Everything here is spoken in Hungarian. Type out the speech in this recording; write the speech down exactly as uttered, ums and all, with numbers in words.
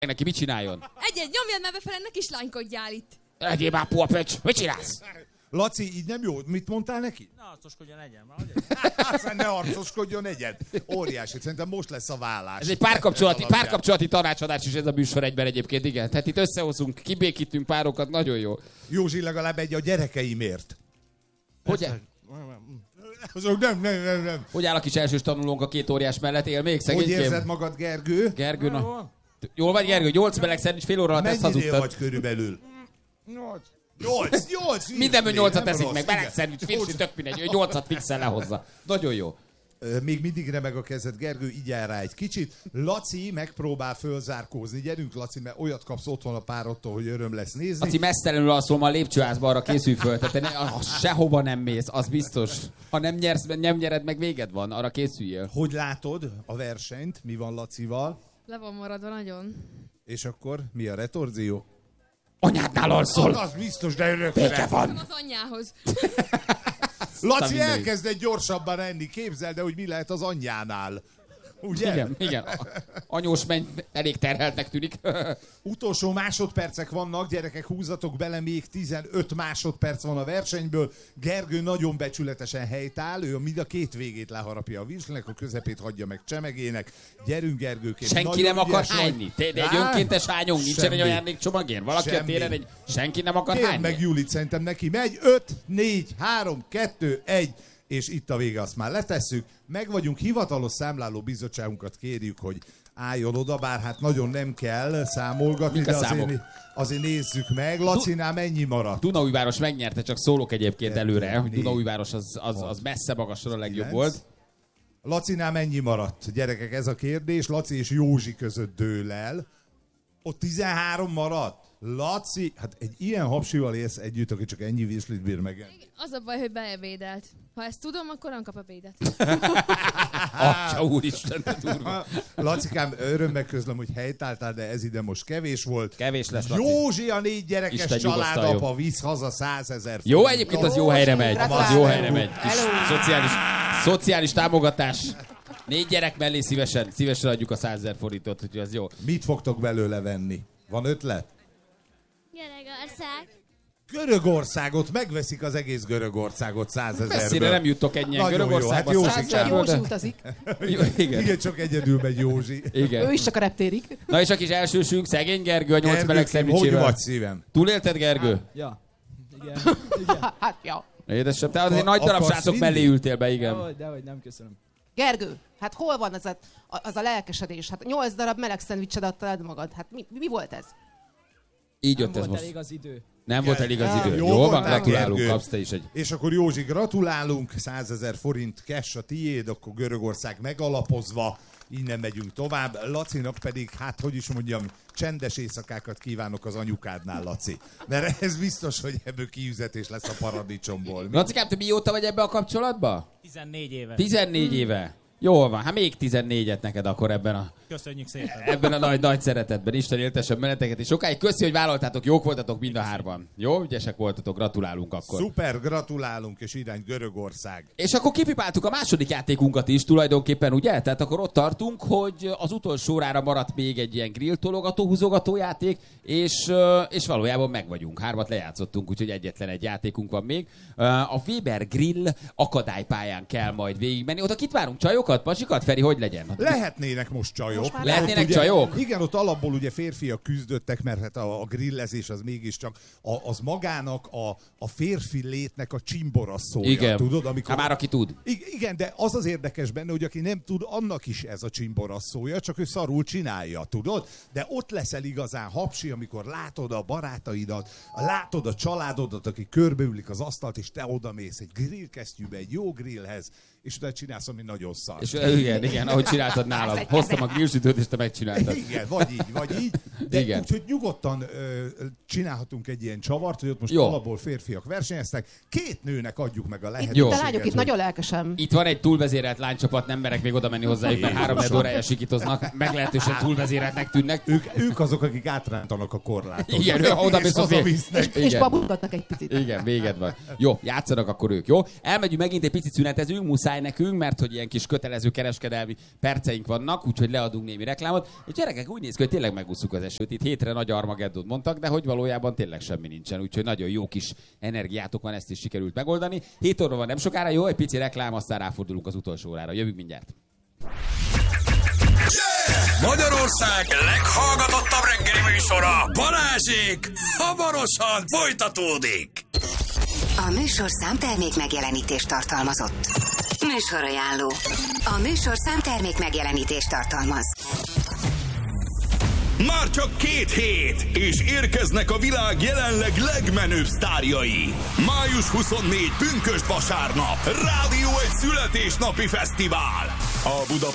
neki mit csináljon? Egy-egy, nyomjad már befele, ne kislánykodjál itt. Egyél már, puapöcs, mit csinálsz? Laci, így nem jó. Mit mondtál neki? Ne arcoskodjon egyen. Aztán ne arcoskodjon egyen. Óriási, szerintem most lesz a vállás. Ez egy párkapcsolati, párkapcsolati tanácsadás is ez a műsor egyben egyébként, igen. Tehát itt összehozunk, kibékítünk párokat, nagyon jó. Józsi legalább egy a gyerekeimért. Hogy, Azok nem, nem, nem, nem. hogy áll a kis elsős tanulónk a két óriás mellett? Él még szegénykém? Hogy érzed magad, Gergő? Gergő, na. Jól vagy, Gergő? Nyolc meleg szerint fél óra alatt ezt Mennyinél hazudtad. vagy körülbelül? Nyolc. Nyolc, nyolc. Mindenből nyolcat teszik meg, meleg meleg szerint férfi tök mindegy, ő nyolcat fixen lehozza. Nagyon jó. Még mindig remeg a kezed, Gergő, így áll rá egy kicsit. Laci megpróbál fölzárkózni. Gyerünk, Laci, mert olyat kapsz otthon a párodtól, hogy öröm lesz nézni. Laci mesztelenül alszol, ma a lépcsőházba, arra készülj föl. Tehát te ne, az sehova nem mész, az biztos. Ha nem, nyersz, nem nyered, meg véged van, arra készüljél. Hogy látod a versenyt? Mi van Lacival? Le van maradva nagyon. És akkor mi a retorzió? Anyádnál alszol! Az biztos, de örökre. Béke van! Az anyjához. Laci elkezdett gyorsabban enni, képzeld el, hogy mi lehet az anyjánál. Ugye? Igen, igen. Anyós menny elég terheltnek tűnik. Utolsó másodpercek vannak, gyerekek, húzatok bele, még tizenöt másodperc van a versenyből. Gergő nagyon becsületesen helytáll, ő mind a két végét leharapja a virslinek, a közepét hagyja meg csemegének. Gyerünk, Gergőként. Senki nagyon nem akar ügyes hányni. Te, de egy Á, önkéntes hányunk, nincsen semmi. egy ajándékcsomagért. Valaki Semmi. a téren egy... Senki nem akar Kérd hányni. meg Julit, szerintem neki megy. öt, négy, három, kettő, egy, és itt a vége, azt már letesszük. Meg vagyunk, hivatalos számláló bizottságunkat kérjük, hogy álljon oda, bár hát nagyon nem kell számolgatni, Mik a de azért, számok? azért nézzük meg. Lacinál mennyi maradt? Dunaújváros megnyerte, csak szólok egyébként Kettő, előre, hogy négy, Dunaújváros az, az, az messze magasra a legjobb kilenc. volt. Lacinál mennyi maradt? Gyerekek, ez a kérdés. Laci és Józsi között dől el. Ott tizenhárom maradt. Laci, hát egy ilyen hapsival élsz együtt, aki csak ennyi virslit bír meg. Az a baj, hogy beebédelt. Ha ezt tudom, akkor nem kap ebédet. Atya úristen, de durva. Lacikám, örömmel közlöm, hogy helytáltál, de ez ide most kevés volt. Kevés lesz, Laci. Józsi, a négy gyerekes Isten családapa nyugosztaljon. visz haza százezer Jó, forintot. egyébként az jó helyre megy. Az jó helyre megy. Kis szociális, szociális támogatás. Négy gyerek mellé szívesen, szívesen adjuk a százezer forintot, úgyhogy az jó. Mit fogtok belőle venni? Van ötlet? Görögország. Görögországot, megveszik az egész Görögországot százezerben. Messzire nem juttok ennyien Nagyon jó, Görögországba. hát Józsi százezrből, kár. Józsi de- utazik. Jó, igen. Igen, csak egyedül megy Józsi. Igen. Ő is csak a reptérig. Na és a kis elsősünk, szegény Gergő, a nyolc meleg Gergőkém, hogy szendvicsével. vagy szívem? Túlélted, Gergő? Ja. Igen. Hát, ja. Édesem, te azért A- nagy darab akarsz srácok vinni? mellé ültél be, igen. Dehogy, dehogy, nem köszönöm. Gergő, hát hol van az a, az a lelkesedés? Hát nyolc darab meleg szendvicset adtad magad. Hát mi, mi volt ez? Így Nem jött ez volt most. elég az idő. Nem volt elég az Ja, idő. jó Jól van, voltál, gratulálunk, Gergő. kapsz te is egy... És akkor Józsi, gratulálunk, százezer forint cash a tiéd, akkor Görögország megalapozva, innen megyünk tovább. Lacinak pedig, hát hogy is mondjam, csendes éjszakákat kívánok az anyukádnál, Laci. Mert ez biztos, hogy ebből kiüzetés lesz a paradicsomból. Mi? Lacikám, te mióta vagy ebbe a kapcsolatba? tizennégy éve. tizennégy éve. Jól van, hát még tizennégyet neked akkor ebben a, Köszönjük szépen. ebben a nagy, nagy szeretetben. Isten éltesen meneteket, és sokáig köszi, hogy vállaltátok, jók voltatok mind a hárman. Jó, ügyesek voltatok, gratulálunk akkor. Szuper, gratulálunk, és irány Görögország. És akkor kipipáltuk a második játékunkat is tulajdonképpen, ugye? Tehát akkor ott tartunk, hogy az utolsó órára maradt még egy ilyen grill tologató, húzogató játék, és, ö, és valójában meg vagyunk. Hármat lejátszottunk, úgyhogy egyetlen egy játékunk van még. Ö, A Weber Grill akadálypályán kell majd végigmenni. Oda kit várunk? Csajokat? Pasikat? Feri, hogy legyen? Lehetnének most csajok. Most már Lehetnének Ott ugye- csajok? Igen, ott alapból ugye férfiak küzdöttek, mert hát a, a grillezés az mégiscsak a, az magának a, a férfi létnek a csimborasszója. Igen. Tudod, amikor... Hát már aki tud. I- igen, de az az érdekes benne, hogy aki nem tud, annak is ez a csimborasszója, csak ő szarul csinálja, tudod? De ott leszel igazán hapsi, amikor látod a barátaidat, látod a családodat, akik körbeülik az asztalt, és te odamész egy grillkesztyűbe, egy jó grillhez, és utána csinálsz, ami nagyon szar. És ö, igen, igen, ahogy csináltad nálam. Hoztam a grillsütőt, és te megcsináltad. Igen, vagy így, vagy így. De Igen. úgyhogy nyugodtan ö, csinálhatunk egy ilyen csavart, hogy ott most Jó. alapból férfiak versenyeztek. Két nőnek adjuk meg a Itt, lehetőséget. itt a lányok itt hogy- nagyon lelkesen. Itt van egy túlvezérelt lánycsapat, nem merek még oda menni hozzájuk, mert három negyed órája sikítoznak, meglehetősen túlvezéreltnek tűnnek. Ők, ők azok, akik átrántanak a korlátot. Igen, ha oda mész, És hazavisznek. És babulgatnak egy picit. Igen, véged van. Jó, játszanak akkor ők, jó? Elmegyünk megint egy picit szünetezünk, muszáj muszáj nekünk, mert hogy ilyen kis kötelező kereskedelmi perceink vannak, úgyhogy leadunk némi reklámot. És gyerekek, úgy néz ki, hogy tényleg megúszuk az esőt. Itt hétre nagy Armageddon mondtak, de hogy valójában tényleg semmi nincsen. Úgyhogy nagyon jó kis energiátok van, ezt is sikerült megoldani. hét óra van nem sokára, jó, egy pici reklám, aztán ráfordulunk az utolsó órára. Jövünk mindjárt. Magyarország leghallgatottabb reggeli műsora, Balázsék, hamarosan folytatódik. A műsorszám termék megjelenítést tartalmazott. Műsorajánló. A műsorszám termék megjelenítést tartalmaz. Már csak két hét, és érkeznek a világ jelenleg legmenőbb sztárjai. május huszonnégyedike pünkösd vasárnap. Rádió egy születésnapi fesztivál. A Buda